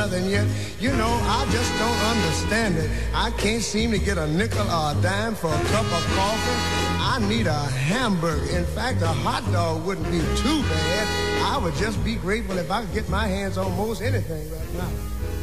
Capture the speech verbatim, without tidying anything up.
nothing yet. You know, I just don't understand it. I can't seem to get a nickel or a dime for a cup of coffee. I need a hamburger. In fact, a hot dog wouldn't be too bad. I would just be grateful if I could get my hands on most anything right now.